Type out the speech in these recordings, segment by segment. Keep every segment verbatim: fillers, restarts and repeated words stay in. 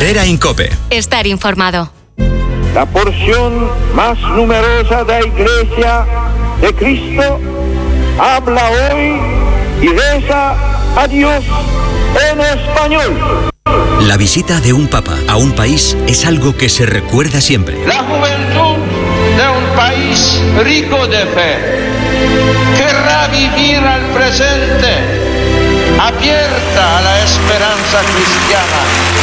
Herrera Incope. Estar informado. La porción más numerosa de la Iglesia de Cristo habla hoy y reza a Dios en español. La visita de un papa a un país es algo que se recuerda siempre. La juventud de un país rico de fe querrá vivir al presente, abierta a la esperanza cristiana.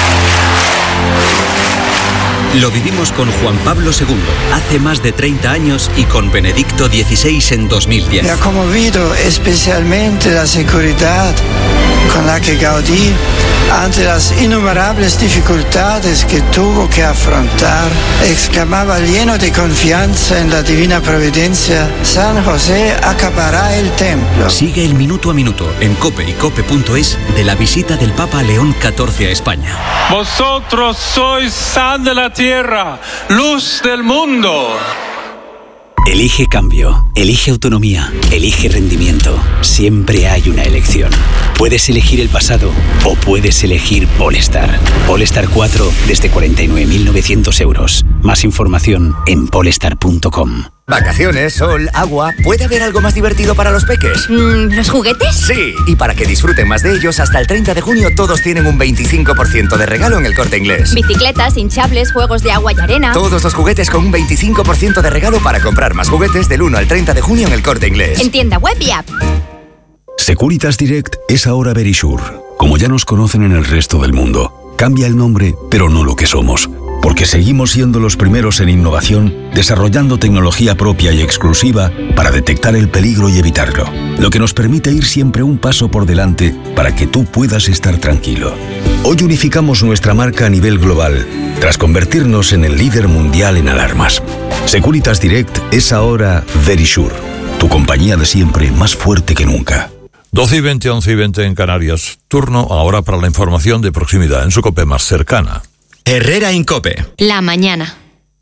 Lo vivimos con Juan Pablo segundo hace más de treinta años y con Benedicto dieciséis en dos mil diez. Me ha conmovido especialmente la seguridad con la que Gaudí, ante las innumerables dificultades que tuvo que afrontar, exclamaba lleno de confianza en la divina providencia: San José acabará el templo. Sigue el minuto a minuto en cope y cope punto es de la visita del Papa León catorce a España. Vosotros sois sal de la tierra, luz del mundo. Elige cambio, elige autonomía, elige rendimiento. Siempre hay una elección. Puedes elegir el pasado o puedes elegir Polestar. Polestar cuatro desde cuarenta y nueve mil novecientos euros. Más información en polestar punto com. Vacaciones, sol, agua. ¿Puede haber algo más divertido para los peques? Mm, ¿Los juguetes? Sí, y para que disfruten más de ellos, hasta el treinta de junio todos tienen un veinticinco por ciento de regalo en El Corte Inglés. Bicicletas, hinchables, juegos de agua y arena. Todos los juguetes con un veinticinco por ciento de regalo para comprar más juguetes del uno al treinta de junio en El Corte Inglés. En tienda web y app. Securitas Direct es ahora Verisure. Como ya nos conocen en el resto del mundo, cambia el nombre, pero no lo que somos. Porque seguimos siendo los primeros en innovación, desarrollando tecnología propia y exclusiva para detectar el peligro y evitarlo. Lo que nos permite ir siempre un paso por delante para que tú puedas estar tranquilo. Hoy unificamos nuestra marca a nivel global, tras convertirnos en el líder mundial en alarmas. Securitas Direct es ahora Verisure, tu compañía de siempre más fuerte que nunca. doce y veinte, once y veinte en Canarias. Turno ahora para la información de proximidad en su COPE más cercana. Herrera Incope. La mañana.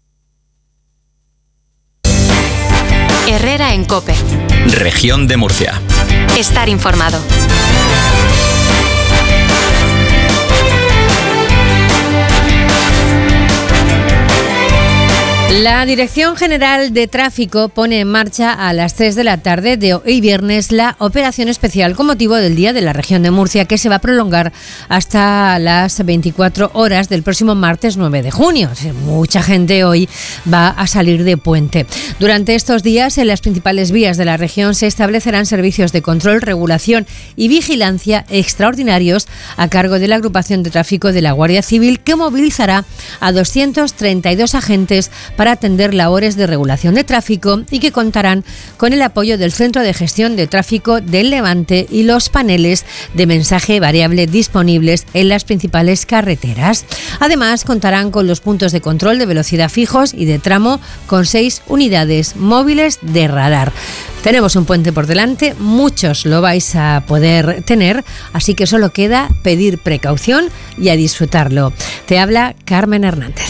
Herrera en Cope. Región de Murcia. Estar informado. La Dirección General de Tráfico pone en marcha a las tres de la tarde de hoy viernes la operación especial con motivo del Día de la Región de Murcia, que se va a prolongar hasta las veinticuatro horas del próximo martes nueve de junio. Mucha gente hoy va a salir de puente. Durante estos días, en las principales vías de la región se establecerán servicios de control, regulación y vigilancia extraordinarios a cargo de la agrupación de tráfico de la Guardia Civil, que movilizará a doscientos treinta y dos agentes para para atender labores de regulación de tráfico y que contarán con el apoyo del Centro de Gestión de Tráfico del Levante y los paneles de mensaje variable disponibles en las principales carreteras. Además, contarán con los puntos de control de velocidad fijos y de tramo con seis unidades móviles de radar. Tenemos un puente por delante, muchos lo vais a poder tener, así que solo queda pedir precaución y a disfrutarlo. Te habla Carmen Hernández.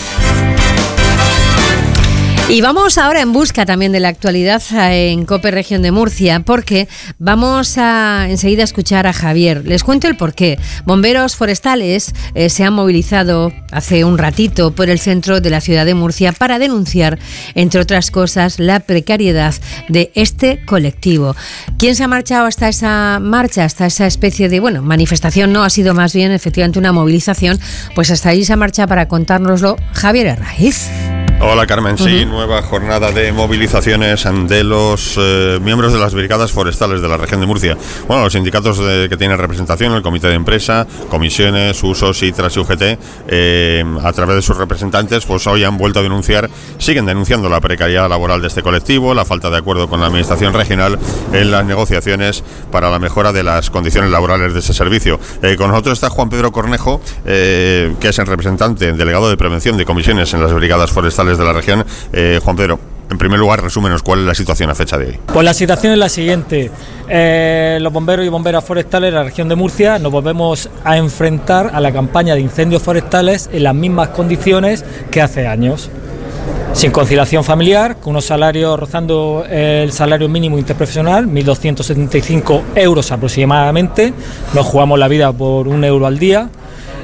Y vamos ahora en busca también de la actualidad en COPE Región de Murcia, porque vamos a enseguida a escuchar a Javier. Les cuento el porqué. Bomberos forestales eh, se han movilizado hace un ratito por el centro de la ciudad de Murcia para denunciar, entre otras cosas, la precariedad de este colectivo. ¿Quién se ha marchado hasta esa marcha, hasta esa especie de, bueno, manifestación? No, ha sido más bien efectivamente una movilización. Pues hasta ahí se ha marchado para contárnoslo Javier Herraiz. Hola Carmen, sí, Uh-huh. nueva jornada de movilizaciones de los eh, miembros de las brigadas forestales de la región de Murcia. Bueno, los sindicatos de, que tienen representación, el comité de empresa, comisiones, usos y tras U G T, eh, a través de sus representantes, pues hoy han vuelto a denunciar, siguen denunciando la precariedad laboral de este colectivo, la falta de acuerdo con la administración regional en las negociaciones para la mejora de las condiciones laborales de ese servicio. Eh, con nosotros está Juan Pedro Cornejo, eh, que es el representante, delegado de prevención de comisiones en las brigadas forestales de la región. Eh, Juan Pedro, en primer lugar, resúmenos cuál es la situación a fecha de hoy. Pues la situación es la siguiente. Eh, los bomberos y bomberas forestales de la región de Murcia nos volvemos a enfrentar a la campaña de incendios forestales en las mismas condiciones que hace años. Sin conciliación familiar, con unos salarios rozando el salario mínimo interprofesional, mil doscientos setenta y cinco euros aproximadamente. Nos jugamos la vida por un euro al día.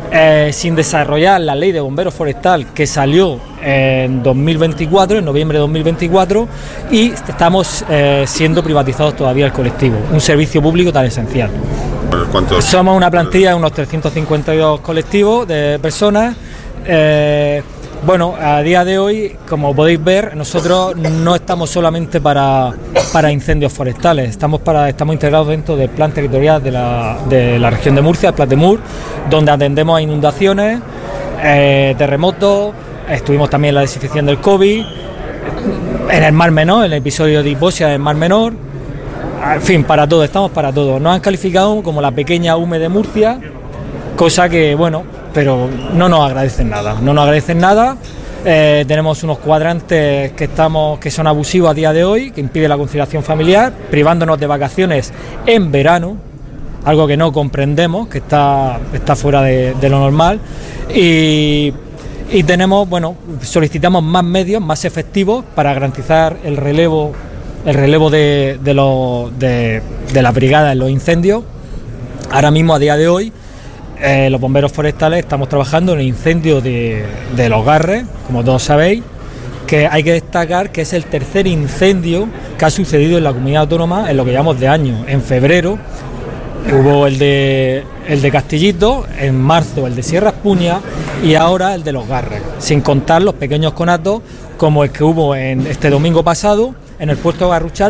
eh, sin desarrollar la ley de bomberos forestal que salió en dos mil veinticuatro, en noviembre de dos mil veinticuatro, y estamos eh, siendo privatizados todavía el colectivo, un servicio público tan esencial. ¿Cuántos? Somos una plantilla de unos trescientos cincuenta y dos colectivos de personas. Eh, bueno, a día de hoy, como podéis ver, nosotros no estamos solamente para, para incendios forestales, estamos, para, estamos integrados dentro del plan territorial de la, de la región de Murcia, el Platemur, donde atendemos a inundaciones, eh, terremotos, estuvimos también en la desinfección del COVID, en el Mar Menor, en el episodio de Hipoxia del Mar Menor, en fin, para todo, estamos para todo. Nos han calificado como la pequeña U M E de Murcia, cosa que, bueno, pero no nos agradecen nada, no nos agradecen nada. Eh, tenemos unos cuadrantes que estamos que son abusivos a día de hoy, que impiden la conciliación familiar, privándonos de vacaciones en verano, algo que no comprendemos, que está, está fuera de, de lo normal. Y, y tenemos, bueno, solicitamos más medios, más efectivos para garantizar el relevo, el relevo de, de, los, de, de las brigadas en los incendios. Ahora mismo, a día de hoy, Eh, los bomberos forestales estamos trabajando en el incendio de, de Los Garres, como todos sabéis, que hay que destacar que es el tercer incendio que ha sucedido en la comunidad autónoma en lo que llamamos de año. En febrero hubo el de, el de Castillito, en marzo el de Sierra Espuña y ahora el de Los Garres, sin contar los pequeños conatos como el que hubo en este domingo pasado en el puerto de Garruchal,